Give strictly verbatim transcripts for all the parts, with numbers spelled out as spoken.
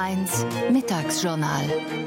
eins Mittagsjournal.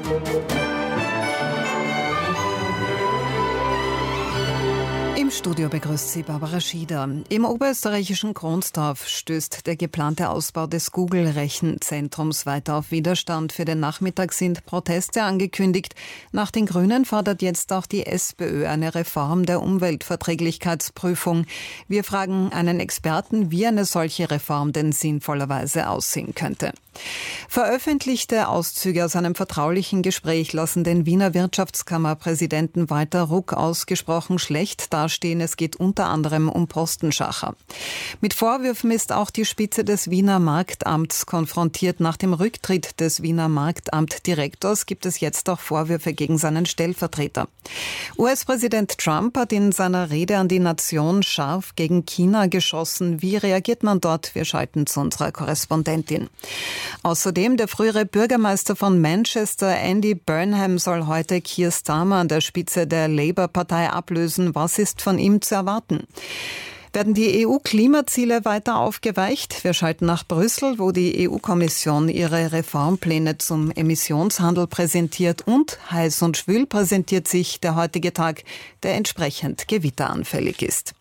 Im Studio begrüßt sie Barbara Schieder. Im oberösterreichischen Kronsdorf stößt der geplante Ausbau des Google-Rechenzentrums weiter auf Widerstand. Für den Nachmittag sind Proteste angekündigt. Nach den Grünen fordert jetzt auch die SPÖ eine Reform der Umweltverträglichkeitsprüfung. Wir fragen einen Experten, wie eine solche Reform denn sinnvollerweise aussehen könnte. Veröffentlichte Auszüge aus einem vertraulichen Gespräch lassen den Wiener Wirtschaftskammerpräsidenten Walter Ruck ausgesprochen schlecht dastehen. Es geht unter anderem um Postenschacher. Mit Vorwürfen ist auch die Spitze des Wiener Marktamts konfrontiert. Nach dem Rücktritt des Wiener Marktamtdirektors gibt es jetzt auch Vorwürfe gegen seinen Stellvertreter. U S-Präsident Trump hat in seiner Rede an die Nation scharf gegen China geschossen. Wie reagiert man dort? Wir schalten zu unserer Korrespondentin. Außerdem der frühere Bürgermeister von Manchester, Andy Burnham, soll heute Keir Starmer an der Spitze der Labour-Partei ablösen. Was ist von ihm zu erwarten? Werden die E U-Klimaziele weiter aufgeweicht? Wir schalten nach Brüssel, wo die E U-Kommission ihre Reformpläne zum Emissionshandel präsentiert, und heiß und schwül präsentiert sich der heutige Tag, der entsprechend gewitteranfällig ist.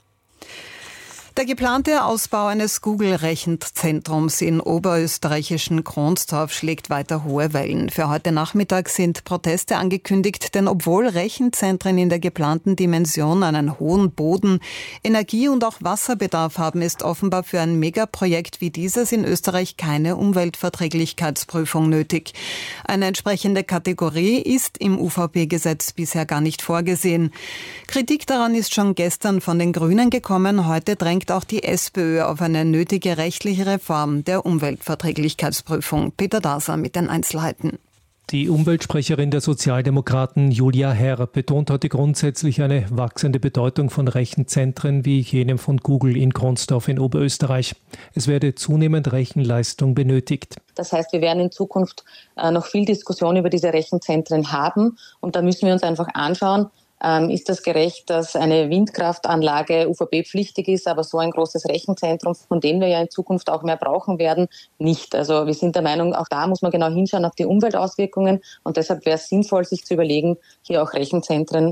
Der geplante Ausbau eines Google-Rechenzentrums in oberösterreichischen Kronsdorf schlägt weiter hohe Wellen. Für heute Nachmittag sind Proteste angekündigt, denn obwohl Rechenzentren in der geplanten Dimension einen hohen Boden-, Energie- und auch Wasserbedarf haben, ist offenbar für ein Megaprojekt wie dieses in Österreich keine Umweltverträglichkeitsprüfung nötig. Eine entsprechende Kategorie ist im U V P-Gesetz bisher gar nicht vorgesehen. Kritik daran ist schon gestern von den Grünen gekommen. Heute drängt auch die SPÖ auf eine nötige rechtliche Reform der Umweltverträglichkeitsprüfung. Peter Daser mit den Einzelheiten. Die Umweltsprecherin der Sozialdemokraten Julia Herr betont heute grundsätzlich eine wachsende Bedeutung von Rechenzentren wie jenem von Google in Kronsdorf in Oberösterreich. Es werde zunehmend Rechenleistung benötigt. Das heißt, wir werden in Zukunft äh, noch viel Diskussion über diese Rechenzentren haben, und da müssen wir uns einfach anschauen, Ähm, ist das gerecht, dass eine Windkraftanlage U V P-pflichtig ist, aber so ein großes Rechenzentrum, von dem wir ja in Zukunft auch mehr brauchen werden, nicht. Also wir sind der Meinung, auch da muss man genau hinschauen auf die Umweltauswirkungen, und deshalb wäre es sinnvoll, sich zu überlegen, hier auch Rechenzentren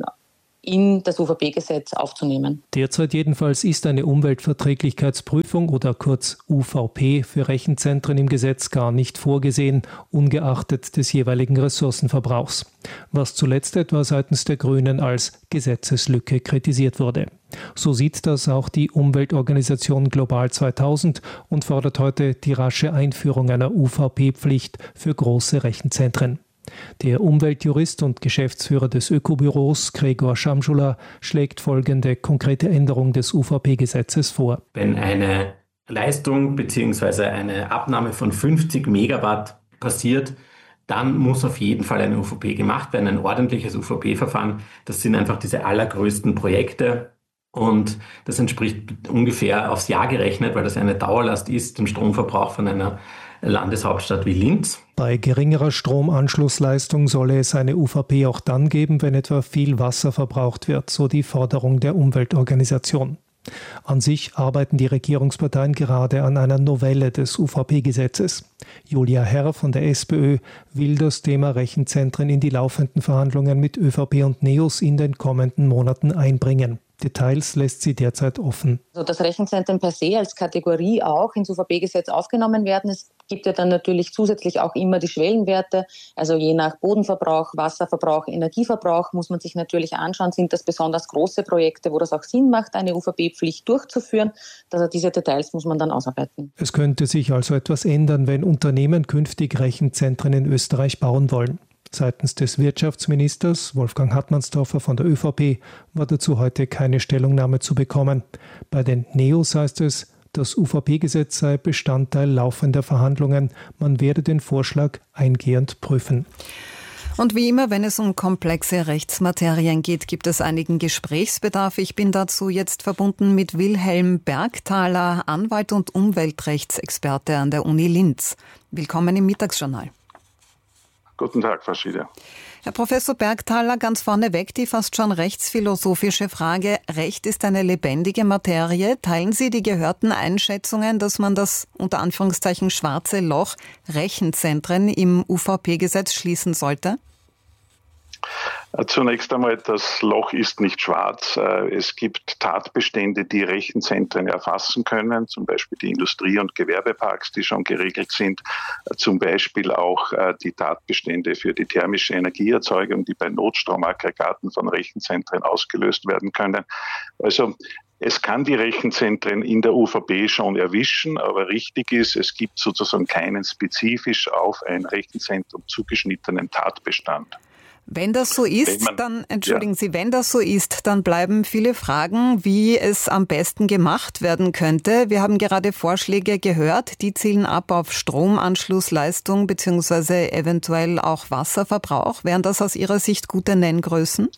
in das U V P-Gesetz aufzunehmen. Derzeit jedenfalls ist eine Umweltverträglichkeitsprüfung oder kurz U V P für Rechenzentren im Gesetz gar nicht vorgesehen, ungeachtet des jeweiligen Ressourcenverbrauchs, was zuletzt etwa seitens der Grünen als Gesetzeslücke kritisiert wurde. So sieht das auch die Umweltorganisation Global zweitausend und fordert heute die rasche Einführung einer U V P-Pflicht für große Rechenzentren. Der Umweltjurist und Geschäftsführer des Ökobüros, Gregor Schamschula, schlägt folgende konkrete Änderung des U V P-Gesetzes vor. Wenn eine Leistung bzw. eine Abnahme von fünfzig Megawatt passiert, dann muss auf jeden Fall eine U V P gemacht werden, ein ordentliches U V P-Verfahren. Das sind einfach diese allergrößten Projekte. Und das entspricht ungefähr aufs Jahr gerechnet, weil das eine Dauerlast ist, dem Stromverbrauch von einer Landeshauptstadt wie Linz. Bei geringerer Stromanschlussleistung solle es eine U V P auch dann geben, wenn etwa viel Wasser verbraucht wird, so die Forderung der Umweltorganisation. An sich arbeiten die Regierungsparteien gerade an einer Novelle des U V P-Gesetzes. Julia Herr von der SPÖ will das Thema Rechenzentren in die laufenden Verhandlungen mit ÖVP und NEOS in den kommenden Monaten einbringen. Details lässt sie derzeit offen. Also dass Rechenzentren per se als Kategorie auch ins U V P-Gesetz aufgenommen werden. Es gibt ja dann natürlich zusätzlich auch immer die Schwellenwerte. Also je nach Bodenverbrauch, Wasserverbrauch, Energieverbrauch muss man sich natürlich anschauen, sind das besonders große Projekte, wo das auch Sinn macht, eine U V P-Pflicht durchzuführen. Also diese Details muss man dann ausarbeiten. Es könnte sich also etwas ändern, wenn Unternehmen künftig Rechenzentren in Österreich bauen wollen. Seitens des Wirtschaftsministers Wolfgang Hartmannsdorfer von der ÖVP war dazu heute keine Stellungnahme zu bekommen. Bei den NEOS heißt es, das U V P-Gesetz sei Bestandteil laufender Verhandlungen. Man werde den Vorschlag eingehend prüfen. Und wie immer, wenn es um komplexe Rechtsmaterien geht, gibt es einigen Gesprächsbedarf. Ich bin dazu jetzt verbunden mit Wilhelm Bergthaler, Anwalt und Umweltrechtsexperte an der Uni Linz. Willkommen im Mittagsjournal. Guten Tag, Frau Schieder. Herr Professor Bergthaler, ganz vorneweg die fast schon rechtsphilosophische Frage. Recht ist eine lebendige Materie. Teilen Sie die gehörten Einschätzungen, dass man das unter Anführungszeichen schwarze Loch Rechenzentren im U V P-Gesetz schließen sollte? Zunächst einmal, das Loch ist nicht schwarz. Es gibt Tatbestände, die Rechenzentren erfassen können, zum Beispiel die Industrie- und Gewerbeparks, die schon geregelt sind, zum Beispiel auch die Tatbestände für die thermische Energieerzeugung, die bei Notstromaggregaten von Rechenzentren ausgelöst werden können. Also es kann die Rechenzentren in der U V P schon erwischen, aber richtig ist, es gibt sozusagen keinen spezifisch auf ein Rechenzentrum zugeschnittenen Tatbestand. Wenn das so ist, man, dann, entschuldigen ja. Sie, wenn das so ist, dann bleiben viele Fragen, wie es am besten gemacht werden könnte. Wir haben gerade Vorschläge gehört, die zielen ab auf Stromanschlussleistung beziehungsweise eventuell auch Wasserverbrauch. Wären das aus Ihrer Sicht gute Nenngrößen?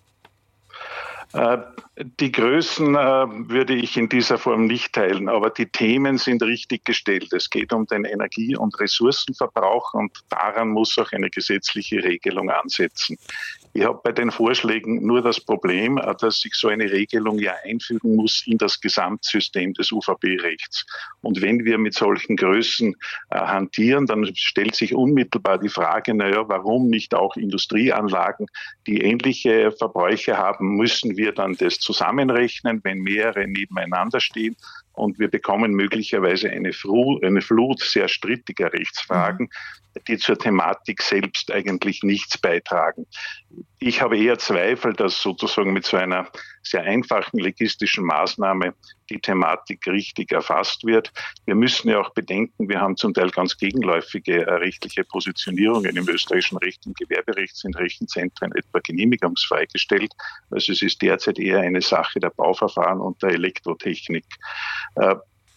Die Größen äh, würde ich in dieser Form nicht teilen, aber die Themen sind richtig gestellt. Es geht um den Energie- und Ressourcenverbrauch und daran muss auch eine gesetzliche Regelung ansetzen. Ich habe bei den Vorschlägen nur das Problem, dass sich so eine Regelung ja einfügen muss in das Gesamtsystem des U V P-Rechts. Und wenn wir mit solchen Größen äh, hantieren, dann stellt sich unmittelbar die Frage, naja, warum nicht auch Industrieanlagen, die ähnliche Verbräuche haben, müssen wir dann das zusammenrechnen, wenn mehrere nebeneinander stehen. Und wir bekommen möglicherweise eine Flut, eine Flut sehr strittiger Rechtsfragen, die zur Thematik selbst eigentlich nichts beitragen. Ich habe eher Zweifel, dass sozusagen mit so einer sehr einfachen legistischen Maßnahme die Thematik richtig erfasst wird. Wir müssen ja auch bedenken, wir haben zum Teil ganz gegenläufige äh, rechtliche Positionierungen im österreichischen Recht. Im Gewerberecht sind Rechenzentren etwa genehmigungsfrei gestellt. Also es ist derzeit eher eine Sache der Bauverfahren und der Elektrotechnik. Äh,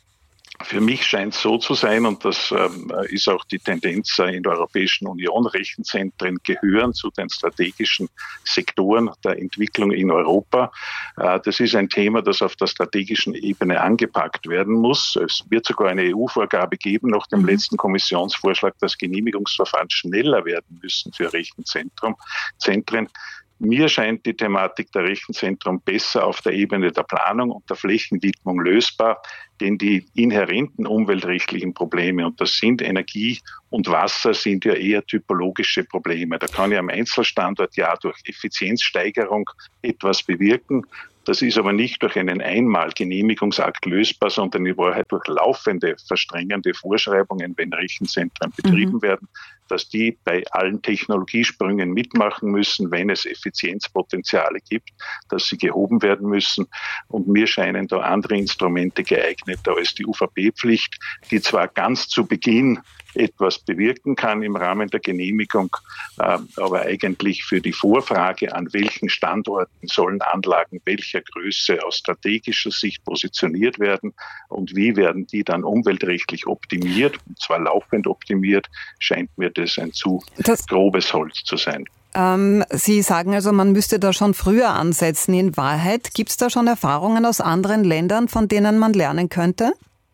Für mich scheint es so zu sein, und das ähm, ist auch die Tendenz äh, in der Europäischen Union, Rechenzentren gehören zu den strategischen Sektoren der Entwicklung in Europa. Äh, das ist ein Thema, das auf der strategischen Ebene angepackt werden muss. Es wird sogar eine E U-Vorgabe geben nach dem letzten Kommissionsvorschlag, dass Genehmigungsverfahren schneller werden müssen für Rechenzentren. Mir scheint die Thematik der Rechenzentren besser auf der Ebene der Planung und der Flächenwidmung lösbar, denn die inhärenten umweltrechtlichen Probleme, und das sind Energie und Wasser, sind ja eher typologische Probleme. Da kann ich am Einzelstandort ja durch Effizienzsteigerung etwas bewirken. Das ist aber nicht durch einen Einmal-Genehmigungsakt lösbar, sondern in Wahrheit durch laufende, verstrengende Vorschreibungen, wenn Rechenzentren betrieben mhm. werden, dass die bei allen Technologiesprüngen mitmachen müssen, wenn es Effizienzpotenziale gibt, dass sie gehoben werden müssen. Und mir scheinen da andere Instrumente geeigneter als die U V P-Pflicht, die zwar ganz zu Beginn etwas bewirken kann im Rahmen der Genehmigung, äh, aber eigentlich für die Vorfrage, an welchen Standorten sollen Anlagen welcher Größe aus strategischer Sicht positioniert werden und wie werden die dann umweltrechtlich optimiert, und zwar laufend optimiert, scheint mir das ein zu das, grobes Holz zu sein. Ähm, Sie sagen also, man müsste da schon früher ansetzen. In Wahrheit, gibt es da schon Erfahrungen aus anderen Ländern, von denen man lernen könnte?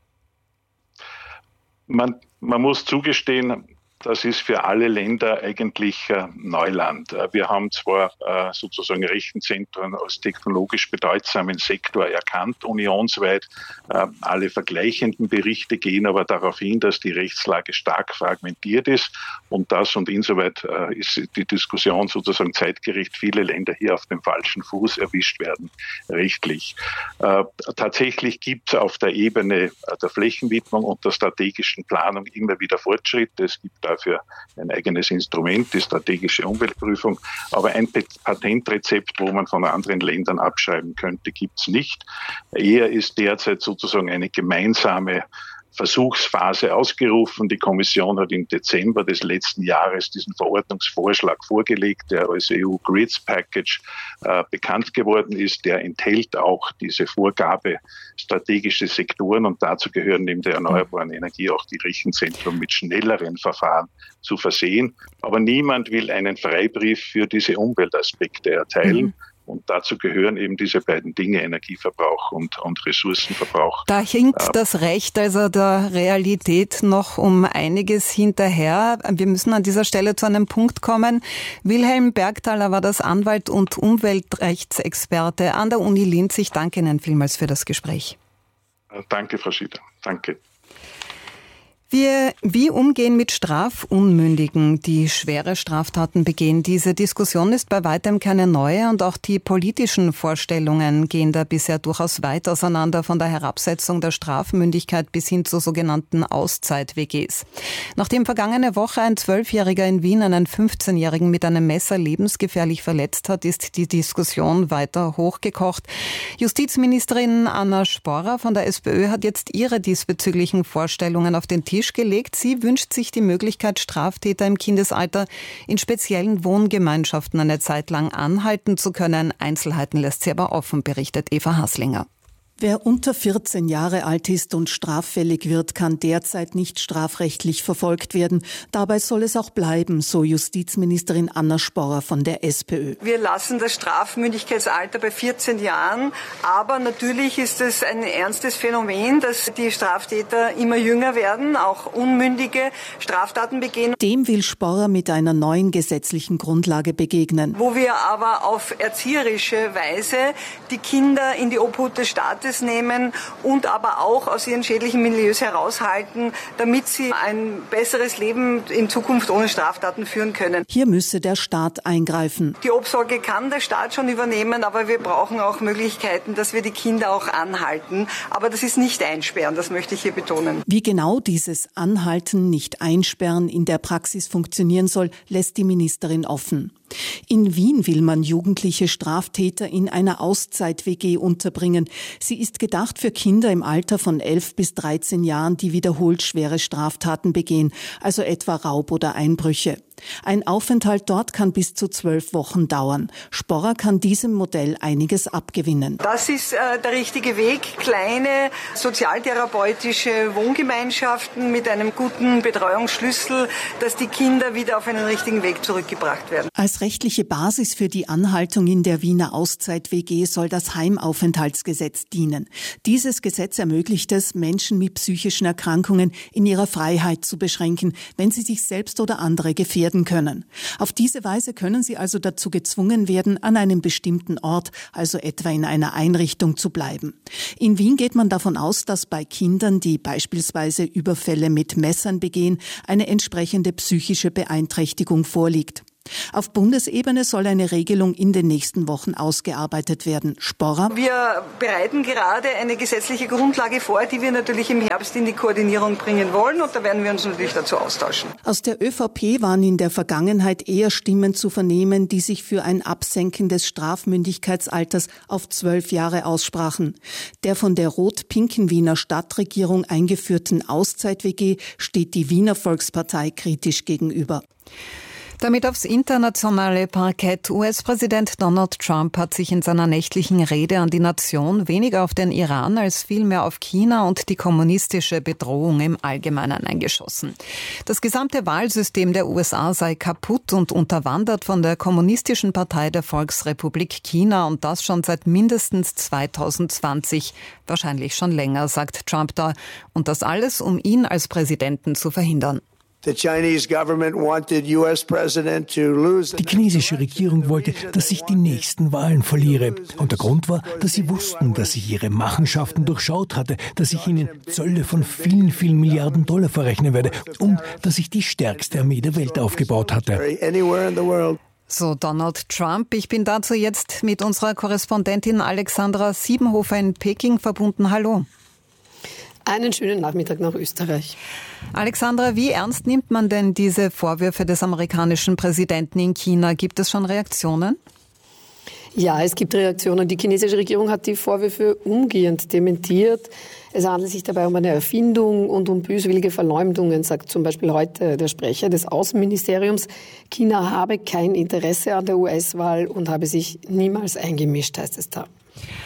Man Man muss zugestehen, das ist für alle Länder eigentlich äh, Neuland. Äh, wir haben zwar äh, sozusagen Rechenzentren als technologisch bedeutsamen Sektor erkannt, unionsweit. Äh, alle vergleichenden Berichte gehen aber darauf hin, dass die Rechtslage stark fragmentiert ist. Und das und insoweit äh, ist die Diskussion sozusagen zeitgerecht, viele Länder hier auf dem falschen Fuß erwischt werden, rechtlich. Äh, tatsächlich gibt es auf der Ebene der Flächenwidmung und der strategischen Planung immer wieder Fortschritte. Es gibt dafür ein eigenes Instrument, die strategische Umweltprüfung. Aber ein Patentrezept, wo man von anderen Ländern abschreiben könnte, gibt es nicht. Eher ist derzeit sozusagen eine gemeinsame Versuchsphase ausgerufen. Die Kommission hat im Dezember des letzten Jahres diesen Verordnungsvorschlag vorgelegt, der als E U Grids Package äh, bekannt geworden ist. Der enthält auch diese Vorgabe strategische Sektoren und dazu gehören neben der erneuerbaren Energie auch die Rechenzentren mit schnelleren Verfahren zu versehen. Aber niemand will einen Freibrief für diese Umweltaspekte erteilen. Mhm. Und dazu gehören eben diese beiden Dinge, Energieverbrauch und, und Ressourcenverbrauch. Da hinkt äh, das Recht also der Realität noch um einiges hinterher. Wir müssen an dieser Stelle zu einem Punkt kommen. Wilhelm Bergthaler war das Anwalt und Umweltrechtsexperte an der Uni Linz. Ich danke Ihnen vielmals für das Gespräch. Danke, Frau Schieder. Danke. Wir, wie umgehen mit Strafunmündigen, die schwere Straftaten begehen? Diese Diskussion ist bei weitem keine neue und auch die politischen Vorstellungen gehen da bisher durchaus weit auseinander, von der Herabsetzung der Strafmündigkeit bis hin zu sogenannten Auszeit-W Gs. Nachdem vergangene Woche ein Zwölfjähriger in Wien einen fünfzehnjährigen mit einem Messer lebensgefährlich verletzt hat, ist die Diskussion weiter hochgekocht. Justizministerin Anna Sporrer von der SPÖ hat jetzt ihre diesbezüglichen Vorstellungen auf den Tisch gelegt. Sie wünscht sich die Möglichkeit, Straftäter im Kindesalter in speziellen Wohngemeinschaften eine Zeit lang anhalten zu können. Einzelheiten lässt sie aber offen, berichtet Eva Haslinger. Wer unter vierzehn Jahre alt ist und straffällig wird, kann derzeit nicht strafrechtlich verfolgt werden. Dabei soll es auch bleiben, so Justizministerin Anna Sporrer von der SPÖ. Wir lassen das Strafmündigkeitsalter bei vierzehn Jahren, aber natürlich ist es ein ernstes Phänomen, dass die Straftäter immer jünger werden, auch unmündige Straftaten begehen. Dem will Sporrer mit einer neuen gesetzlichen Grundlage begegnen. Wo wir aber auf erzieherische Weise die Kinder in die Obhut des Staates nehmen und aber auch aus ihren schädlichen Milieus heraushalten, damit sie ein besseres Leben in Zukunft ohne Straftaten führen können. Hier müsse der Staat eingreifen. Die Obsorge kann der Staat schon übernehmen, aber wir brauchen auch Möglichkeiten, dass wir die Kinder auch anhalten. Aber das ist nicht einsperren, das möchte ich hier betonen. Wie genau dieses Anhalten, nicht einsperren in der Praxis funktionieren soll, lässt die Ministerin offen. In Wien will man jugendliche Straftäter in einer Auszeit-W G unterbringen. Sie ist gedacht für Kinder im Alter von elf bis dreizehn Jahren, die wiederholt schwere Straftaten begehen, also etwa Raub oder Einbrüche. Ein Aufenthalt dort kann bis zu zwölf Wochen dauern. Sporrer kann diesem Modell einiges abgewinnen. Das ist äh, der richtige Weg. Kleine sozialtherapeutische Wohngemeinschaften mit einem guten Betreuungsschlüssel, dass die Kinder wieder auf einen richtigen Weg zurückgebracht werden. Als rechtliche Basis für die Anhaltung in der Wiener Auszeit-W G soll das Heimaufenthaltsgesetz dienen. Dieses Gesetz ermöglicht es, Menschen mit psychischen Erkrankungen in ihrer Freiheit zu beschränken, wenn sie sich selbst oder andere gefährden können. Auf diese Weise können sie also dazu gezwungen werden, an einem bestimmten Ort, also etwa in einer Einrichtung, zu bleiben. In Wien geht man davon aus, dass bei Kindern, die beispielsweise Überfälle mit Messern begehen, eine entsprechende psychische Beeinträchtigung vorliegt. Auf Bundesebene soll eine Regelung in den nächsten Wochen ausgearbeitet werden. Sporrer? Wir bereiten gerade eine gesetzliche Grundlage vor, die wir natürlich im Herbst in die Koordinierung bringen wollen, und da werden wir uns natürlich dazu austauschen. Aus der ÖVP waren in der Vergangenheit eher Stimmen zu vernehmen, die sich für ein Absenken des Strafmündigkeitsalters auf zwölf Jahre aussprachen. Der von der rot-pinken Wiener Stadtregierung eingeführten Auszeit-W G steht die Wiener Volkspartei kritisch gegenüber. Damit aufs internationale Parkett. U S-Präsident Donald Trump hat sich in seiner nächtlichen Rede an die Nation weniger auf den Iran als vielmehr auf China und die kommunistische Bedrohung im Allgemeinen eingeschossen. Das gesamte Wahlsystem der U S A sei kaputt und unterwandert von der Kommunistischen Partei der Volksrepublik China, und das schon seit mindestens zweitausendzwanzig, wahrscheinlich schon länger, sagt Trump da. Und das alles, um ihn als Präsidenten zu verhindern. Die chinesische Regierung wollte, dass ich die nächsten Wahlen verliere. Und der Grund war, dass sie wussten, dass ich ihre Machenschaften durchschaut hatte, dass ich ihnen Zölle von vielen, vielen Milliarden Dollar verrechnen werde und dass ich die stärkste Armee der Welt aufgebaut hatte. So Donald Trump. Ich bin dazu jetzt mit unserer Korrespondentin Alexandra Siebenhofer in Peking verbunden. Hallo. Einen schönen Nachmittag nach Österreich. Alexandra, wie ernst nimmt man denn diese Vorwürfe des amerikanischen Präsidenten in China? Gibt es schon Reaktionen? Ja, es gibt Reaktionen. Die chinesische Regierung hat die Vorwürfe umgehend dementiert. Es handelt sich dabei um eine Erfindung und um böswillige Verleumdungen, sagt zum Beispiel heute der Sprecher des Außenministeriums. China habe kein Interesse an der U S-Wahl und habe sich niemals eingemischt, heißt es da.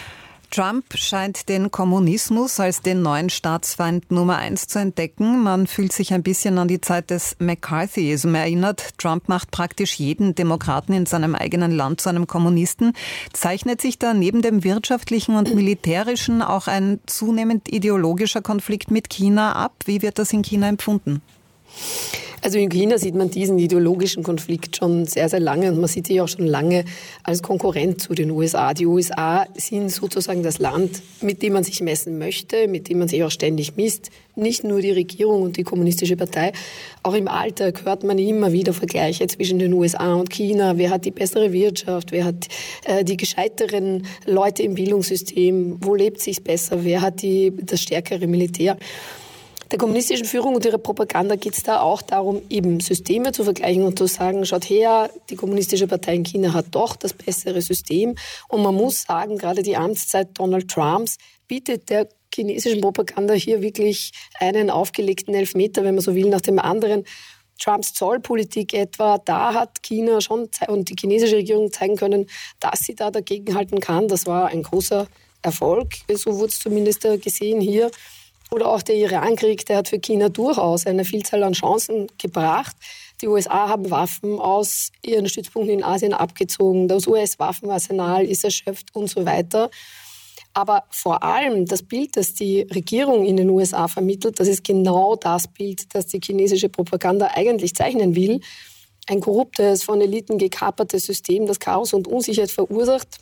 Trump scheint den Kommunismus als den neuen Staatsfeind Nummer eins zu entdecken. Man fühlt sich ein bisschen an die Zeit des McCarthyism erinnert. Trump macht praktisch jeden Demokraten in seinem eigenen Land zu einem Kommunisten. Zeichnet sich da neben dem wirtschaftlichen und militärischen auch ein zunehmend ideologischer Konflikt mit China ab? Wie wird das in China empfunden? Also in China sieht man diesen ideologischen Konflikt schon sehr, sehr lange und man sieht sich auch schon lange als Konkurrent zu den U S A. Die U S A sind sozusagen das Land, mit dem man sich messen möchte, mit dem man sich auch ständig misst. Nicht nur die Regierung und die Kommunistische Partei. Auch im Alltag hört man immer wieder Vergleiche zwischen den U S A und China. Wer hat die bessere Wirtschaft? Wer hat äh, die gescheiteren Leute im Bildungssystem? Wo lebt sich's besser? Wer hat die, das stärkere Militär? Der kommunistischen Führung und ihrer Propaganda geht es da auch darum, eben Systeme zu vergleichen und zu sagen, schaut her, die Kommunistische Partei in China hat doch das bessere System. Und man muss sagen, gerade die Amtszeit Donald Trumps bietet der chinesischen Propaganda hier wirklich einen aufgelegten Elfmeter, wenn man so will, nach dem anderen. Trumps Zollpolitik etwa, da hat China schon und die chinesische Regierung zeigen können, dass sie da dagegenhalten kann. Das war ein großer Erfolg, so wurde es zumindest gesehen hier. Oder auch der Irankrieg, der hat für China durchaus eine Vielzahl an Chancen gebracht. Die U S A haben Waffen aus ihren Stützpunkten in Asien abgezogen. Das U S-Waffenarsenal ist erschöpft und so weiter. Aber vor allem das Bild, das die Regierung in den U S A vermittelt, das ist genau das Bild, das die chinesische Propaganda eigentlich zeichnen will. Ein korruptes, von Eliten gekapertes System, das Chaos und Unsicherheit verursacht.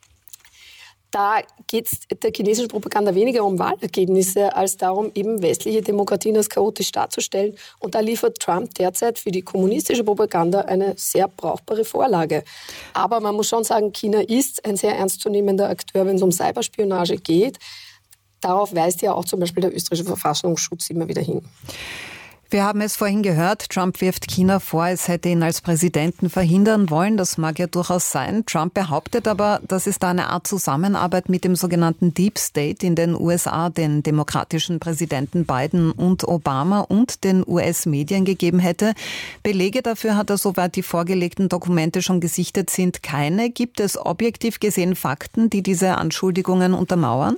Da geht es der chinesischen Propaganda weniger um Wahlergebnisse, als darum, eben westliche Demokratien als chaotisch darzustellen. Und da liefert Trump derzeit für die kommunistische Propaganda eine sehr brauchbare Vorlage. Aber man muss schon sagen, China ist ein sehr ernstzunehmender Akteur, wenn es um Cyberspionage geht. Darauf weist ja auch zum Beispiel der österreichische Verfassungsschutz immer wieder hin. Wir haben es vorhin gehört, Trump wirft China vor, es hätte ihn als Präsidenten verhindern wollen. Das mag ja durchaus sein. Trump behauptet aber, dass es da eine Art Zusammenarbeit mit dem sogenannten Deep State in den U S A, den demokratischen Präsidenten Biden und Obama und den U S-Medien gegeben hätte. Belege dafür hat er, soweit die vorgelegten Dokumente schon gesichtet sind, keine. Gibt es objektiv gesehen Fakten, die diese Anschuldigungen untermauern?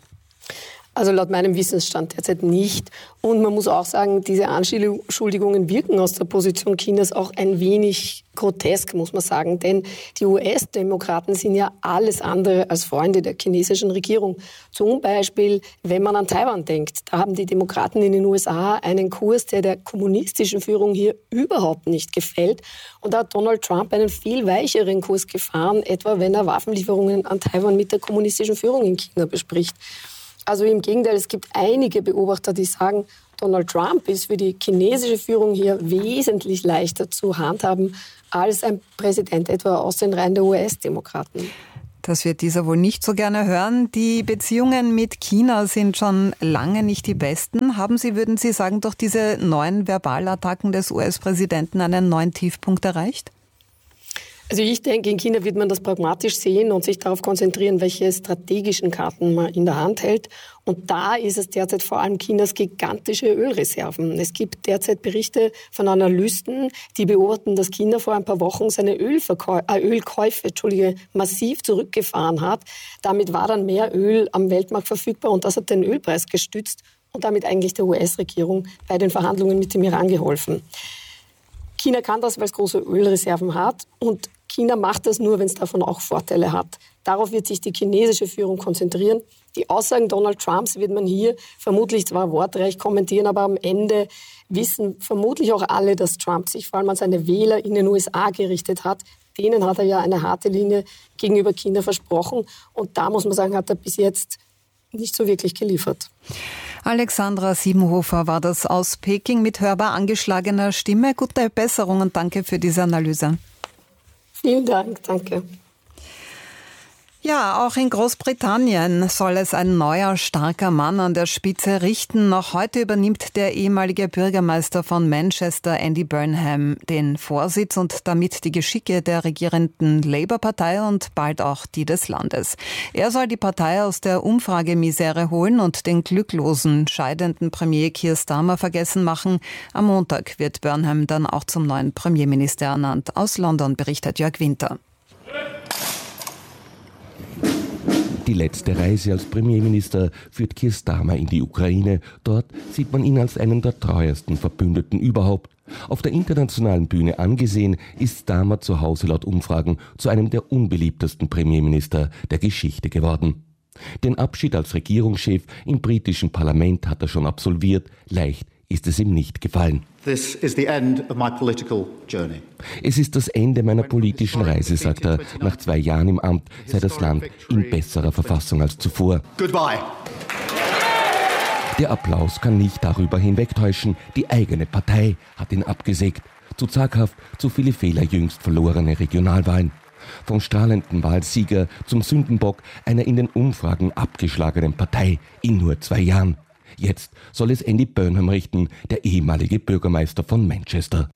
Also laut meinem Wissensstand derzeit nicht. Und man muss auch sagen, diese Anschuldigungen wirken aus der Position Chinas auch ein wenig grotesk, muss man sagen. Denn die U S-Demokraten sind ja alles andere als Freunde der chinesischen Regierung. Zum Beispiel, wenn man an Taiwan denkt. Da haben die Demokraten in den U S A einen Kurs, der der kommunistischen Führung hier überhaupt nicht gefällt. Und da hat Donald Trump einen viel weicheren Kurs gefahren, etwa wenn er Waffenlieferungen an Taiwan mit der kommunistischen Führung in China bespricht. Also im Gegenteil, es gibt einige Beobachter, die sagen, Donald Trump ist für die chinesische Führung hier wesentlich leichter zu handhaben als ein Präsident etwa aus den Reihen der U S-Demokraten. Das wird dieser wohl nicht so gerne hören. Die Beziehungen mit China sind schon lange nicht die besten. Haben Sie, würden Sie sagen, durch diese neuen Verbalattacken des U S-Präsidenten einen neuen Tiefpunkt erreicht? Also ich denke, in China wird man das pragmatisch sehen und sich darauf konzentrieren, welche strategischen Karten man in der Hand hält. Und da ist es derzeit vor allem Chinas gigantische Ölreserven. Es gibt derzeit Berichte von Analysten, die beobachten, dass China vor ein paar Wochen seine Ölverkäu- äh, Ölkäufe Entschuldige, massiv zurückgefahren hat. Damit war dann mehr Öl am Weltmarkt verfügbar und das hat den Ölpreis gestützt und damit eigentlich der U S-Regierung bei den Verhandlungen mit dem Iran geholfen. China kann das, weil es große Ölreserven hat und China macht das nur, wenn es davon auch Vorteile hat. Darauf wird sich die chinesische Führung konzentrieren. Die Aussagen Donald Trumps wird man hier vermutlich zwar wortreich kommentieren, aber am Ende wissen vermutlich auch alle, dass Trump sich vor allem an seine Wähler in den U S A gerichtet hat. Denen hat er ja eine harte Linie gegenüber China versprochen. Und da muss man sagen, hat er bis jetzt nicht so wirklich geliefert. Alexandra Siebenhofer war das aus Peking mit hörbar angeschlagener Stimme. Gute Besserung und danke für diese Analyse. Vielen Dank, danke. Ja, auch in Großbritannien soll es ein neuer, starker Mann an der Spitze richten. Noch heute übernimmt der ehemalige Bürgermeister von Manchester, Andy Burnham, den Vorsitz und damit die Geschicke der regierenden Labour-Partei und bald auch die des Landes. Er soll die Partei aus der Umfragemisere holen und den glücklosen, scheidenden Premier Keir Starmer vergessen machen. Am Montag wird Burnham dann auch zum neuen Premierminister ernannt. Aus London berichtet Jörg Winter. Die letzte Reise als Premierminister führt Keir Starmer in die Ukraine. Dort sieht man ihn als einen der treuesten Verbündeten überhaupt. Auf der internationalen Bühne angesehen ist Starmer zu Hause laut Umfragen zu einem der unbeliebtesten Premierminister der Geschichte geworden. Den Abschied als Regierungschef im britischen Parlament hat er schon absolviert. Leicht ist es ihm nicht gefallen. This is the end of my political journey. Es ist das Ende meiner politischen Reise, sagt er. Nach zwei Jahren im Amt sei das Land in besserer Verfassung als zuvor. Goodbye. Der Applaus kann nicht darüber hinwegtäuschen. Die eigene Partei hat ihn abgesägt. Zu zaghaft, zu viele Fehler jüngst verlorene Regionalwahlen. Vom strahlenden Wahlsieger zum Sündenbock einer in den Umfragen abgeschlagenen Partei in nur zwei Jahren. Jetzt soll es Andy Burnham richten, der ehemalige Bürgermeister von Manchester.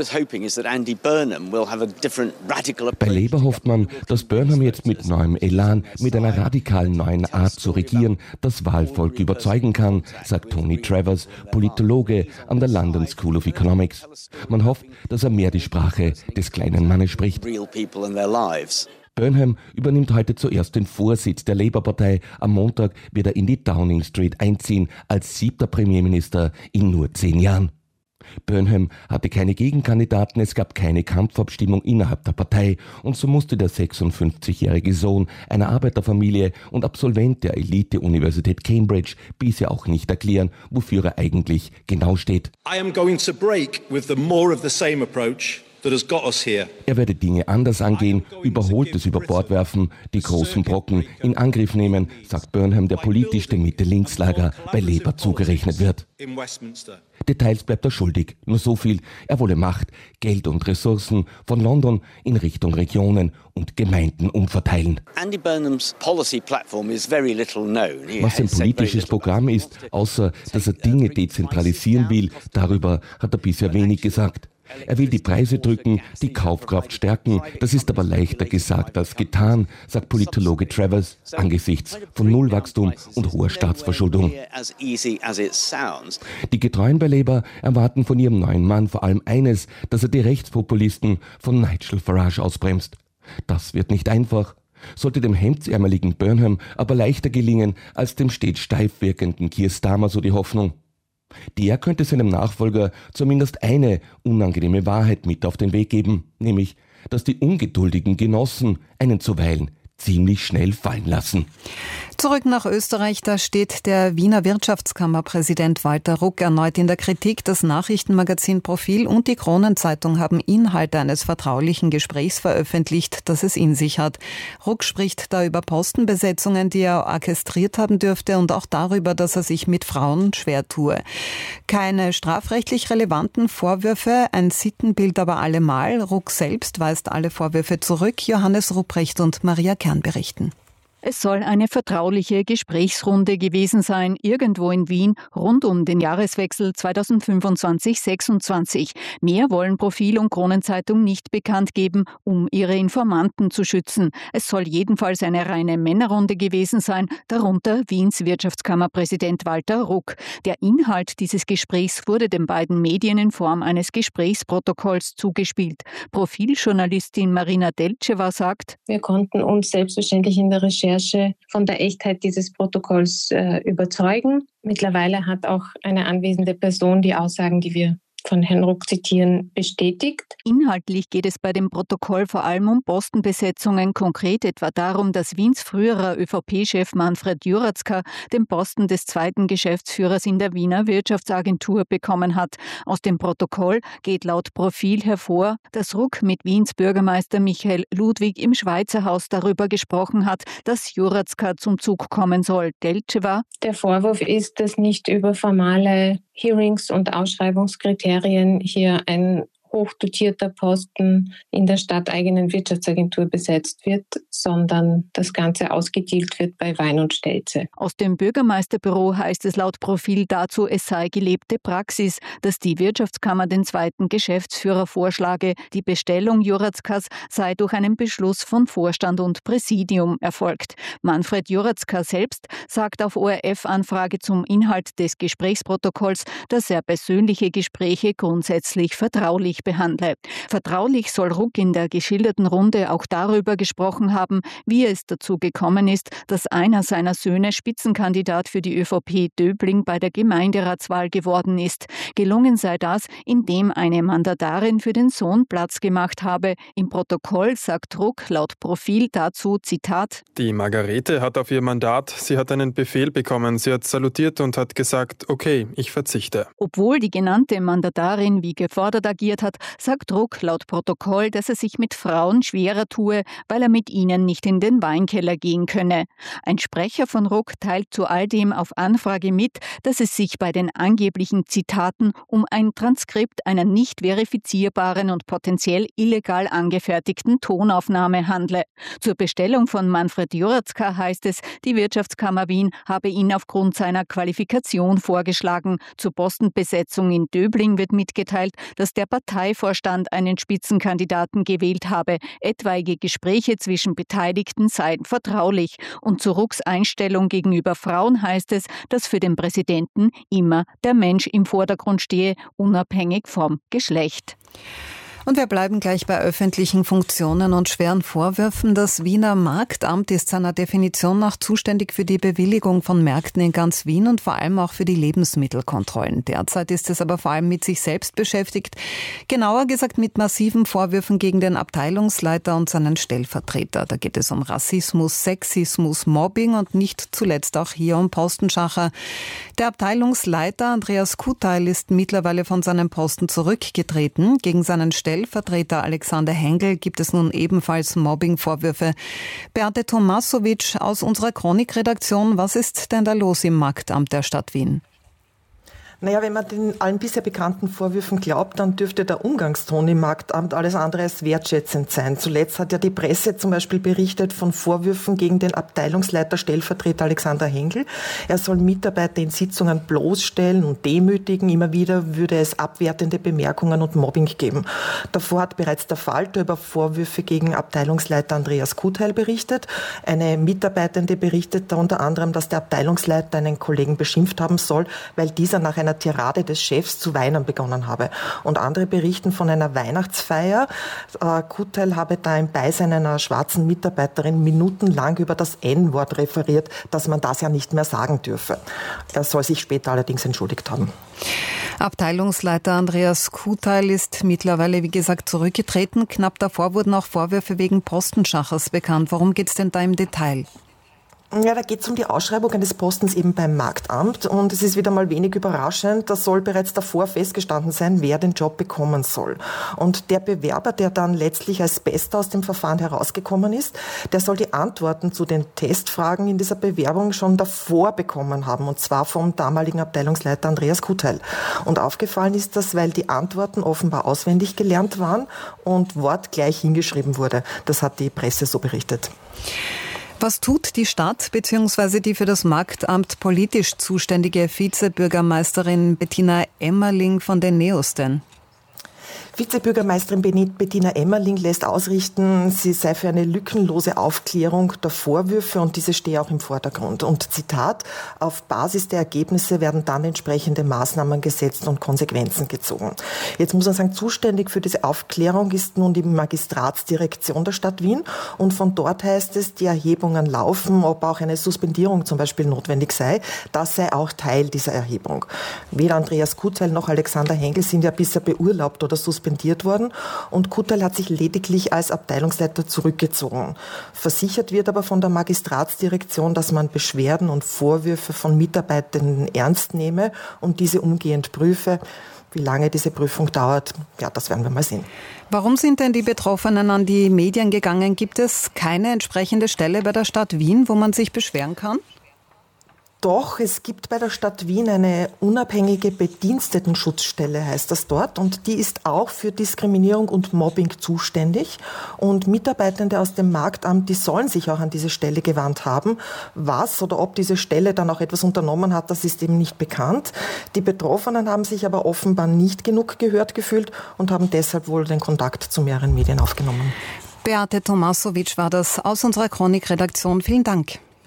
Bei Labour hofft man, dass Burnham jetzt mit neuem Elan, mit einer radikalen neuen Art zu regieren, das Wahlvolk überzeugen kann, sagt Tony Travers, Politologe an der London School of Economics. Man hofft, dass er mehr die Sprache des kleinen Mannes spricht. Burnham übernimmt heute zuerst den Vorsitz der Labour-Partei. Am Montag wird er in die Downing Street einziehen, als siebter Premierminister in nur zehn Jahren. Burnham hatte keine Gegenkandidaten, es gab keine Kampfabstimmung innerhalb der Partei und so musste der sechsundfünfzigjährige Sohn einer Arbeiterfamilie und Absolvent der Elite-Universität Cambridge bisher auch nicht erklären, wofür er eigentlich genau steht. I am going to break with the more of the same approach. Er werde Dinge anders angehen, Überholtes über Bord werfen, die großen Brocken in Angriff nehmen, sagt Burnham, der politisch dem Mitte-Links-Lager bei Labour zugerechnet wird. Details bleibt er schuldig, nur so viel, er wolle Macht, Geld und Ressourcen von London in Richtung Regionen und Gemeinden umverteilen. Was sein politisches Programm ist, außer dass er Dinge dezentralisieren will, darüber hat er bisher wenig gesagt. Er will die Preise drücken, die Kaufkraft stärken. Das ist aber leichter gesagt als getan, sagt Politologe Travers, angesichts von Nullwachstum und hoher Staatsverschuldung. Die Getreuen bei Labour erwarten von ihrem neuen Mann vor allem eines, dass er die Rechtspopulisten von Nigel Farage ausbremst. Das wird nicht einfach. Sollte dem hemdsärmeligen Burnham aber leichter gelingen als dem stets steif wirkenden Keir Starmer, so die Hoffnung. Der könnte seinem Nachfolger zumindest eine unangenehme Wahrheit mit auf den Weg geben, nämlich, dass die ungeduldigen Genossen einen zuweilen ziemlich schnell fallen lassen. Zurück nach Österreich, da steht der Wiener Wirtschaftskammerpräsident Walter Ruck erneut in der Kritik. Das Nachrichtenmagazin Profil und die Kronenzeitung haben Inhalte eines vertraulichen Gesprächs veröffentlicht, das es in sich hat. Ruck spricht da über Postenbesetzungen, die er orchestriert haben dürfte und auch darüber, dass er sich mit Frauen schwer tue. Keine strafrechtlich relevanten Vorwürfe, ein Sittenbild aber allemal. Ruck selbst weist alle Vorwürfe zurück. Johannes Rupprecht und Maria Kern berichten. Es soll eine vertrauliche Gesprächsrunde gewesen sein, irgendwo in Wien, rund um den Jahreswechsel zweitausendfünfundzwanzig sechsundzwanzig. Mehr wollen Profil und Kronenzeitung nicht bekannt geben, um ihre Informanten zu schützen. Es soll jedenfalls eine reine Männerrunde gewesen sein, darunter Wiens Wirtschaftskammerpräsident Walter Ruck. Der Inhalt dieses Gesprächs wurde den beiden Medien in Form eines Gesprächsprotokolls zugespielt. Profiljournalistin Marina Deltschewa sagt: Wir konnten uns selbstverständlich in der Recherche von der Echtheit dieses Protokolls äh, überzeugen. Mittlerweile hat auch eine anwesende Person die Aussagen, die wir von Herrn Ruck zitieren, bestätigt. Inhaltlich geht es bei dem Protokoll vor allem um Postenbesetzungen, konkret etwa darum, dass Wiens früherer ÖVP-Chef Manfred Juracka den Posten des zweiten Geschäftsführers in der Wiener Wirtschaftsagentur bekommen hat. Aus dem Protokoll geht laut Profil hervor, dass Ruck mit Wiens Bürgermeister Michael Ludwig im Schweizer Haus darüber gesprochen hat, dass Juracka zum Zug kommen soll. Deltschewa: Der Vorwurf ist, dass nicht über formale Hearings und Ausschreibungskriterien hier ein hochdotierter Posten in der stadteigenen Wirtschaftsagentur besetzt wird, sondern das Ganze ausgedealt wird bei Wein und Stelze. Aus dem Bürgermeisterbüro heißt es laut Profil dazu, es sei gelebte Praxis, dass die Wirtschaftskammer den zweiten Geschäftsführer vorschlage. Die Bestellung Jurackas sei durch einen Beschluss von Vorstand und Präsidium erfolgt. Manfred Juracka selbst sagt auf O R F-Anfrage zum Inhalt des Gesprächsprotokolls, dass er persönliche Gespräche grundsätzlich vertraulich ähnlich behandle. Vertraulich soll Ruck in der geschilderten Runde auch darüber gesprochen haben, wie es dazu gekommen ist, dass einer seiner Söhne Spitzenkandidat für die ÖVP Döbling bei der Gemeinderatswahl geworden ist. Gelungen sei das, indem eine Mandatarin für den Sohn Platz gemacht habe. Im Protokoll sagt Ruck laut Profil dazu, Zitat: Die Margarete hat auf ihr Mandat, sie hat einen Befehl bekommen, sie hat salutiert und hat gesagt, okay, ich verzichte. Obwohl die genannte Mandatarin wie gefordert agiert hat, sagt Ruck laut Protokoll, dass er sich mit Frauen schwerer tue, weil er mit ihnen nicht in den Weinkeller gehen könne. Ein Sprecher von Ruck teilt zu all dem auf Anfrage mit, dass es sich bei den angeblichen Zitaten um ein Transkript einer nicht verifizierbaren und potenziell illegal angefertigten Tonaufnahme handle. Zur Bestellung von Manfred Juratzka heißt es, die Wirtschaftskammer Wien habe ihn aufgrund seiner Qualifikation vorgeschlagen. Zur Postenbesetzung in Döbling wird mitgeteilt, dass der Parteivorstand einen Spitzenkandidaten gewählt habe. Etwaige Gespräche zwischen Beteiligten seien vertraulich. Und zu Rucks Einstellung gegenüber Frauen heißt es, dass für den Präsidenten immer der Mensch im Vordergrund stehe, unabhängig vom Geschlecht. Und wir bleiben gleich bei öffentlichen Funktionen und schweren Vorwürfen. Das Wiener Marktamt ist seiner Definition nach zuständig für die Bewilligung von Märkten in ganz Wien und vor allem auch für die Lebensmittelkontrollen. Derzeit ist es aber vor allem mit sich selbst beschäftigt. Genauer gesagt mit massiven Vorwürfen gegen den Abteilungsleiter und seinen Stellvertreter. Da geht es um Rassismus, Sexismus, Mobbing und nicht zuletzt auch hier um Postenschacher. Der Abteilungsleiter Andreas Kuteil ist mittlerweile von seinem Posten zurückgetreten. Gegen seinen Stellvertreter Stellvertreter Alexander Hengel gibt es nun ebenfalls Mobbingvorwürfe. Beate Tomasovic aus unserer Chronikredaktion, was ist denn da los im Marktamt der Stadt Wien? Naja, wenn man den allen bisher bekannten Vorwürfen glaubt, dann dürfte der Umgangston im Marktamt alles andere als wertschätzend sein. Zuletzt hat ja die Presse zum Beispiel berichtet von Vorwürfen gegen den Abteilungsleiter Stellvertreter Alexander Hengel. Er soll Mitarbeiter in Sitzungen bloßstellen und demütigen. Immer wieder würde es abwertende Bemerkungen und Mobbing geben. Davor hat bereits der Falter über Vorwürfe gegen Abteilungsleiter Andreas Kuteil berichtet. Eine Mitarbeitende berichtet da unter anderem, dass der Abteilungsleiter einen Kollegen beschimpft haben soll, weil dieser nach einer Tirade des Chefs zu weinen begonnen habe. Und andere berichten von einer Weihnachtsfeier. Äh, Kuteil habe da im Beisein einer schwarzen Mitarbeiterin minutenlang über das En-Wort referiert, dass man das ja nicht mehr sagen dürfe. Er soll sich später allerdings entschuldigt haben. Abteilungsleiter Andreas Kuteil ist mittlerweile, wie gesagt, zurückgetreten. Knapp davor wurden auch Vorwürfe wegen Postenschachers bekannt. Worum geht es denn da im Detail? Ja, da geht es um die Ausschreibung eines Postens eben beim Marktamt und es ist wieder mal wenig überraschend, da soll bereits davor festgestanden sein, wer den Job bekommen soll. Und der Bewerber, der dann letztlich als Bester aus dem Verfahren herausgekommen ist, der soll die Antworten zu den Testfragen in dieser Bewerbung schon davor bekommen haben und zwar vom damaligen Abteilungsleiter Andreas Kuteil. Und aufgefallen ist das, weil die Antworten offenbar auswendig gelernt waren und wortgleich hingeschrieben wurde. Das hat die Presse so berichtet. Was tut die Stadt bzw. die für das Marktamt politisch zuständige Vizebürgermeisterin Bettina Emmerling von den Neos denn? Vizebürgermeisterin Bettina Emmerling lässt ausrichten, sie sei für eine lückenlose Aufklärung der Vorwürfe und diese stehe auch im Vordergrund. Und Zitat, auf Basis der Ergebnisse werden dann entsprechende Maßnahmen gesetzt und Konsequenzen gezogen. Jetzt muss man sagen, zuständig für diese Aufklärung ist nun die Magistratsdirektion der Stadt Wien und von dort heißt es, die Erhebungen laufen, ob auch eine Suspendierung zum Beispiel notwendig sei. Das sei auch Teil dieser Erhebung. Weder Andreas Kuteil noch Alexander Hengel sind ja bisher beurlaubt oder suspendiert worden und Kuteil hat sich lediglich als Abteilungsleiter zurückgezogen. Versichert wird aber von der Magistratsdirektion, dass man Beschwerden und Vorwürfe von Mitarbeitenden ernst nehme und diese umgehend prüfe. Wie lange diese Prüfung dauert, ja, das werden wir mal sehen. Warum sind denn die Betroffenen an die Medien gegangen? Gibt es keine entsprechende Stelle bei der Stadt Wien, wo man sich beschweren kann? Doch, es gibt bei der Stadt Wien eine unabhängige Bedienstetenschutzstelle, heißt das dort. Und die ist auch für Diskriminierung und Mobbing zuständig. Und Mitarbeitende aus dem Marktamt, die sollen sich auch an diese Stelle gewandt haben. Was oder ob diese Stelle dann auch etwas unternommen hat, das ist eben nicht bekannt. Die Betroffenen haben sich aber offenbar nicht genug gehört gefühlt und haben deshalb wohl den Kontakt zu mehreren Medien aufgenommen. Beate Tomasovic war das aus unserer Chronikredaktion. Vielen Dank.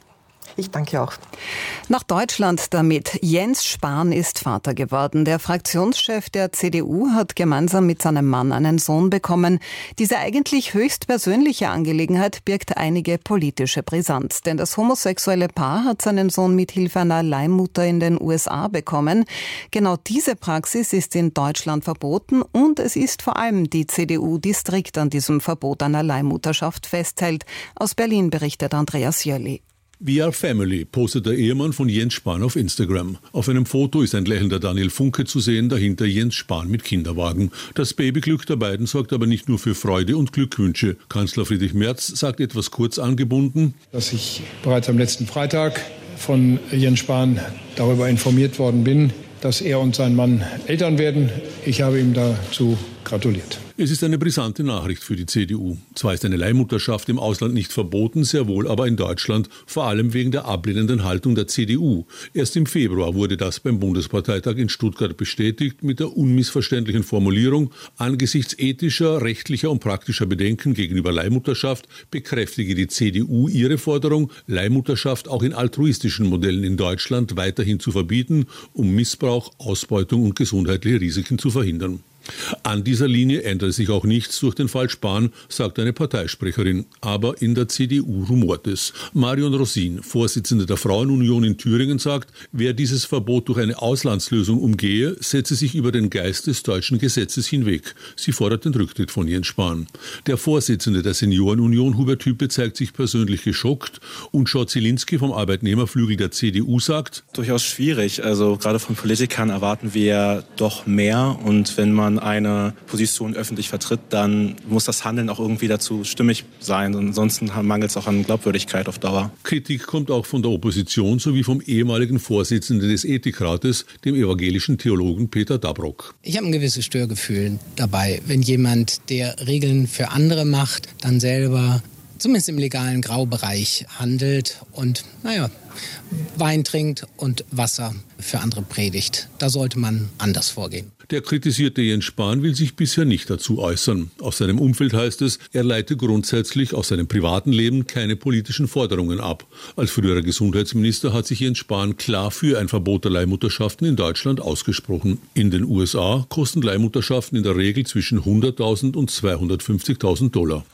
Ich danke auch. Nach Deutschland damit. Jens Spahn ist Vater geworden. Der Fraktionschef der C D U hat gemeinsam mit seinem Mann einen Sohn bekommen. Diese eigentlich höchst persönliche Angelegenheit birgt einige politische Brisanz. Denn das homosexuelle Paar hat seinen Sohn mit Hilfe einer Leihmutter in den U S A bekommen. Genau diese Praxis ist in Deutschland verboten und es ist vor allem die C D U, die strikt an diesem Verbot einer Leihmutterschaft festhält. Aus Berlin berichtet Andreas Jölli. We are family, postet der Ehemann von Jens Spahn auf Instagram. Auf einem Foto ist ein lächelnder Daniel Funke zu sehen, dahinter Jens Spahn mit Kinderwagen. Das Babyglück der beiden sorgt aber nicht nur für Freude und Glückwünsche. Kanzler Friedrich Merz sagt etwas kurz angebunden, dass ich bereits am letzten Freitag von Jens Spahn darüber informiert worden bin, dass er und sein Mann Eltern werden. Ich habe ihm dazu gratuliert. Es ist eine brisante Nachricht für die C D U. Zwar ist eine Leihmutterschaft im Ausland nicht verboten, sehr wohl aber in Deutschland, vor allem wegen der ablehnenden Haltung der C D U. Erst im Februar wurde das beim Bundesparteitag in Stuttgart bestätigt mit der unmissverständlichen Formulierung: Angesichts ethischer, rechtlicher und praktischer Bedenken gegenüber Leihmutterschaft bekräftige die C D U ihre Forderung, Leihmutterschaft auch in altruistischen Modellen in Deutschland weiterhin zu verbieten, um Missbrauch, Ausbeutung und gesundheitliche Risiken zu verhindern. An dieser Linie ändert sich auch nichts durch den Fall Spahn, sagt eine Parteisprecherin. Aber in der C D U rumort es. Marion Rosin, Vorsitzende der Frauenunion in Thüringen, sagt, wer dieses Verbot durch eine Auslandslösung umgehe, setze sich über den Geist des deutschen Gesetzes hinweg. Sie fordert den Rücktritt von Jens Spahn. Der Vorsitzende der Seniorenunion, Hubert Hüppe, zeigt sich persönlich geschockt. Und Schott Zielinski vom Arbeitnehmerflügel der C D U sagt, durchaus schwierig. Also gerade von Politikern erwarten wir doch mehr. Und wenn man eine Position öffentlich vertritt, dann muss das Handeln auch irgendwie dazu stimmig sein. Und ansonsten mangelt es auch an Glaubwürdigkeit auf Dauer. Kritik kommt auch von der Opposition sowie vom ehemaligen Vorsitzenden des Ethikrates, dem evangelischen Theologen Peter Dabrock. Ich habe ein gewisses Störgefühl dabei, wenn jemand, der Regeln für andere macht, dann selber zumindest im legalen Graubereich handelt und, naja, Wein trinkt und Wasser für andere predigt. Da sollte man anders vorgehen. Der kritisierte Jens Spahn will sich bisher nicht dazu äußern. Aus seinem Umfeld heißt es, er leite grundsätzlich aus seinem privaten Leben keine politischen Forderungen ab. Als früherer Gesundheitsminister hat sich Jens Spahn klar für ein Verbot der Leihmutterschaften in Deutschland ausgesprochen. In den U S A kosten Leihmutterschaften in der Regel zwischen hunderttausend und zweihundertfünfzigtausend Dollar.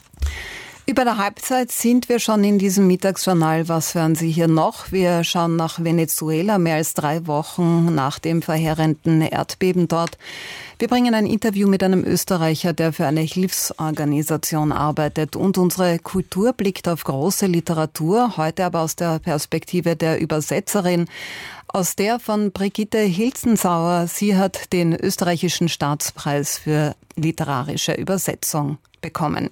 Über der Halbzeit sind wir schon in diesem Mittagsjournal. Was hören Sie hier noch? Wir schauen nach Venezuela, mehr als drei Wochen nach dem verheerenden Erdbeben dort. Wir bringen ein Interview mit einem Österreicher, der für eine Hilfsorganisation arbeitet. Und unsere Kultur blickt auf große Literatur, heute aber aus der Perspektive der Übersetzerin, aus der von Brigitte Hilzensauer. Sie hat den österreichischen Staatspreis für literarische Übersetzung bekommen.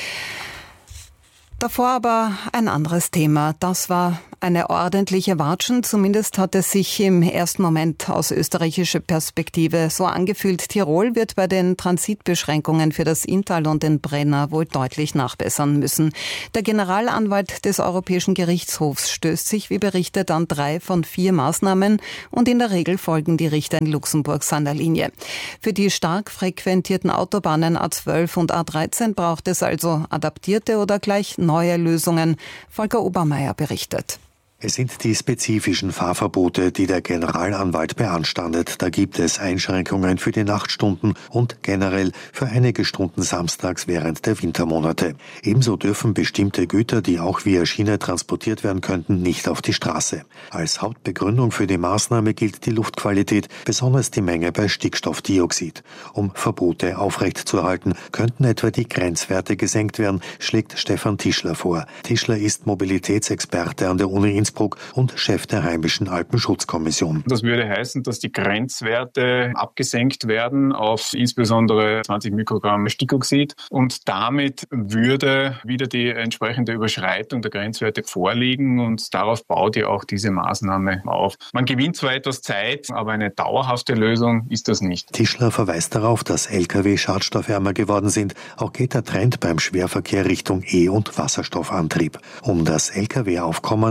Davor aber ein anderes Thema. Das war eine ordentliche Watschen. Zumindest hat es sich im ersten Moment aus österreichischer Perspektive so angefühlt. Tirol wird bei den Transitbeschränkungen für das Inntal und den Brenner wohl deutlich nachbessern müssen. Der Generalanwalt des Europäischen Gerichtshofs stößt sich, wie berichtet, an drei von vier Maßnahmen und in der Regel folgen die Richter in Luxemburg seiner Linie. Für die stark frequentierten Autobahnen A zwölf und A dreizehn braucht es also adaptierte oder gleich neue Lösungen. Volker Obermeier berichtet. Es sind die spezifischen Fahrverbote, die der Generalanwalt beanstandet. Da gibt es Einschränkungen für die Nachtstunden und generell für einige Stunden samstags während der Wintermonate. Ebenso dürfen bestimmte Güter, die auch via Schiene transportiert werden könnten, nicht auf die Straße. Als Hauptbegründung für die Maßnahme gilt die Luftqualität, besonders die Menge bei Stickstoffdioxid. Um Verbote aufrechtzuerhalten, könnten etwa die Grenzwerte gesenkt werden, schlägt Stefan Tischler vor. Tischler ist Mobilitätsexperte an der Uni Innsbruck und Chef der heimischen Alpenschutzkommission. Das würde heißen, dass die Grenzwerte abgesenkt werden auf insbesondere zwanzig Mikrogramm Stickoxid und damit würde wieder die entsprechende Überschreitung der Grenzwerte vorliegen und darauf baut ja auch diese Maßnahme auf. Man gewinnt zwar etwas Zeit, aber eine dauerhafte Lösung ist das nicht. Tischler verweist darauf, dass L K W schadstoffärmer geworden sind. Auch geht der Trend beim Schwerverkehr Richtung E- und Wasserstoffantrieb. Um das L K W-Aufkommen auf der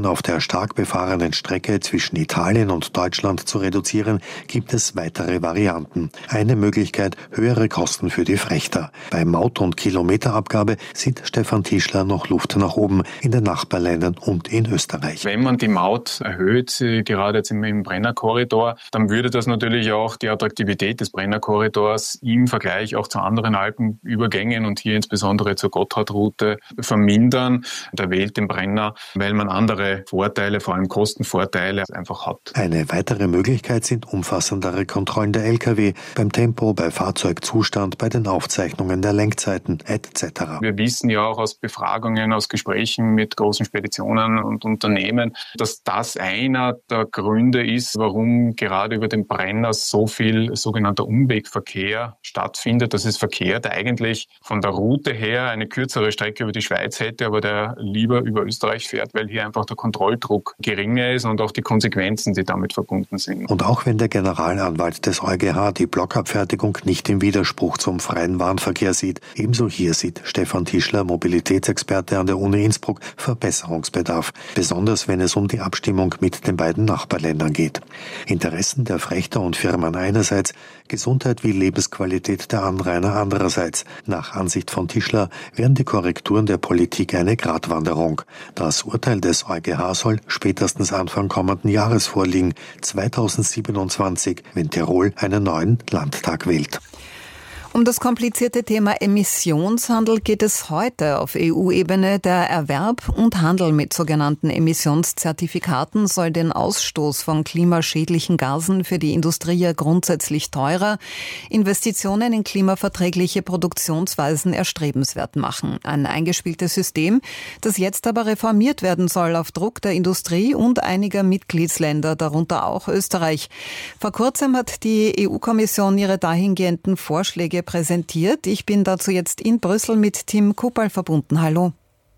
stark befahrenen Strecke zwischen Italien und Deutschland zu reduzieren, gibt es weitere Varianten. Eine Möglichkeit, höhere Kosten für die Frächter. Bei Maut- und Kilometerabgabe sieht Stefan Tischler noch Luft nach oben in den Nachbarländern und in Österreich. Wenn man die Maut erhöht, gerade jetzt im, im Brennerkorridor, dann würde das natürlich auch die Attraktivität des Brennerkorridors im Vergleich auch zu anderen Alpenübergängen und hier insbesondere zur Gotthardroute vermindern. Der wählt den Brenner, weil man andere Vorteile, vor allem Kostenvorteile, einfach hat. Eine weitere Möglichkeit sind umfassendere Kontrollen der L K W beim Tempo, bei Fahrzeugzustand, bei den Aufzeichnungen der Lenkzeiten et cetera. Wir wissen ja auch aus Befragungen, aus Gesprächen mit großen Speditionen und Unternehmen, dass das einer der Gründe ist, warum gerade über den Brenner so viel sogenannter Umwegverkehr stattfindet. Das ist Verkehr, der eigentlich von der Route her eine kürzere Strecke über die Schweiz hätte, aber der lieber über Österreich fährt, weil hier einfach der Kontrolldruck geringer ist und auch die Konsequenzen, die damit verbunden sind. Und auch wenn der Generalanwalt des EuGH die Blockabfertigung nicht im Widerspruch zum freien Warenverkehr sieht, ebenso hier sieht Stefan Tischler, Mobilitätsexperte an der Uni Innsbruck, Verbesserungsbedarf, besonders wenn es um die Abstimmung mit den beiden Nachbarländern geht. Interessen der Frächter und Firmen einerseits, Gesundheit wie Lebensqualität der Anrainer andererseits. Nach Ansicht von Tischler wären die Korrekturen der Politik eine Gratwanderung. Das Urteil des EuGH soll spätestens Anfang kommenden Jahres vorliegen, zweitausendsiebenundzwanzig, wenn Tirol einen neuen Landtag wählt. Um das komplizierte Thema Emissionshandel geht es heute auf E U-Ebene. Der Erwerb und Handel mit sogenannten Emissionszertifikaten soll den Ausstoß von klimaschädlichen Gasen für die Industrie ja grundsätzlich teurer, Investitionen in klimaverträgliche Produktionsweisen erstrebenswert machen. Ein eingespieltes System, das jetzt aber reformiert werden soll auf Druck der Industrie und einiger Mitgliedsländer, darunter auch Österreich. Vor kurzem hat die E U-Kommission ihre dahingehenden Vorschläge präsentiert. Ich bin dazu jetzt in Brüssel mit Tim Kupal verbunden. Hallo.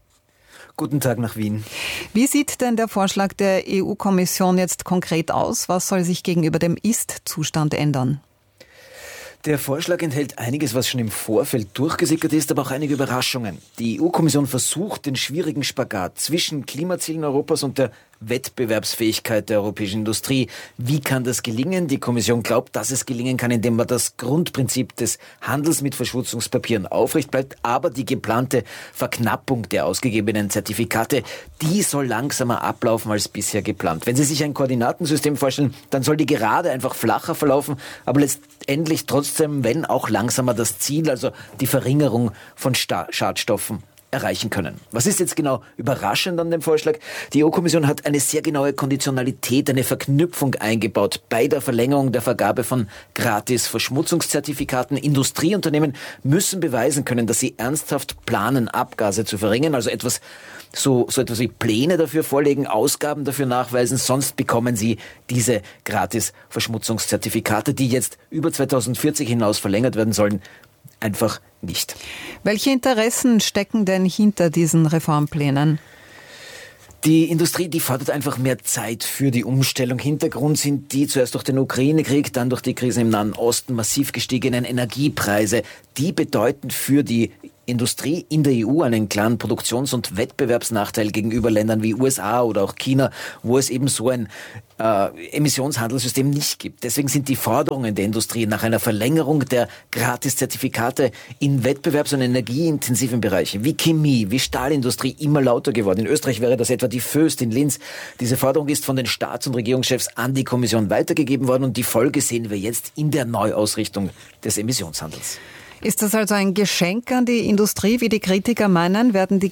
Guten Tag nach Wien. Wie sieht denn der Vorschlag der E U-Kommission jetzt konkret aus? Was soll sich gegenüber dem Ist-Zustand ändern? Der Vorschlag enthält einiges, was schon im Vorfeld durchgesickert ist, aber auch einige Überraschungen. Die E U-Kommission versucht, den schwierigen Spagat zwischen Klimazielen Europas und der Wettbewerbsfähigkeit der europäischen Industrie. Wie kann das gelingen? Die Kommission glaubt, dass es gelingen kann, indem man das Grundprinzip des Handels mit Verschmutzungspapieren aufrecht bleibt. Aber die geplante Verknappung der ausgegebenen Zertifikate, die soll langsamer ablaufen als bisher geplant. Wenn Sie sich ein Koordinatensystem vorstellen, dann soll die Gerade einfach flacher verlaufen, aber letztendlich trotzdem, wenn auch langsamer, das Ziel, also die Verringerung von Schadstoffen erreichen können. Was ist jetzt genau überraschend an dem Vorschlag? Die E U-Kommission hat eine sehr genaue Konditionalität, eine Verknüpfung eingebaut bei der Verlängerung der Vergabe von Gratis-Verschmutzungszertifikaten. Industrieunternehmen müssen beweisen können, dass sie ernsthaft planen, Abgase zu verringern, also etwas so, so etwas wie Pläne dafür vorlegen, Ausgaben dafür nachweisen, sonst bekommen sie diese Gratis-Verschmutzungszertifikate, die jetzt über zweitausendvierzig hinaus verlängert werden sollen, einfach nicht. Welche Interessen stecken denn hinter diesen Reformplänen? Die Industrie, die fordert einfach mehr Zeit für die Umstellung. Hintergrund sind die zuerst durch den Ukraine-Krieg, dann durch die Krise im Nahen Osten massiv gestiegenen Energiepreise. Die bedeuten für die Industrie in der E U einen klaren Produktions- und Wettbewerbsnachteil gegenüber Ländern wie U S A oder auch China, wo es eben so ein äh, Emissionshandelssystem nicht gibt. Deswegen sind die Forderungen der Industrie nach einer Verlängerung der Gratiszertifikate in wettbewerbs- und energieintensiven Bereichen wie Chemie, wie Stahlindustrie immer lauter geworden. In Österreich wäre das etwa die Föst in Linz. Diese Forderung ist von den Staats- und Regierungschefs an die Kommission weitergegeben worden und die Folge sehen wir jetzt in der Neuausrichtung des Emissionshandels. Ist das also ein Geschenk an die Industrie, wie die Kritiker meinen? Werden die